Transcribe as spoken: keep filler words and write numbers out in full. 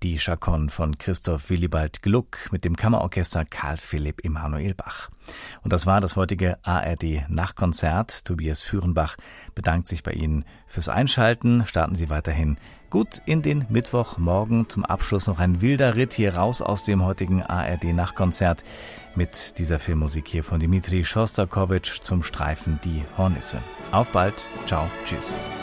die Chaconne von Christoph Willibald Gluck mit dem Kammerorchester Karl Philipp Emanuel Bach. Und das war das heutige A R D-Nachtkonzert. Tobias Führenbach bedankt sich bei Ihnen fürs Einschalten. Starten Sie weiterhin gut in den Mittwochmorgen. Zum Abschluss noch ein wilder Ritt hier raus aus dem heutigen A R D-Nachtkonzert mit dieser Filmmusik hier von Dmitri Schostakowitsch zum Streifen Die Hornisse. Auf bald, ciao, tschüss.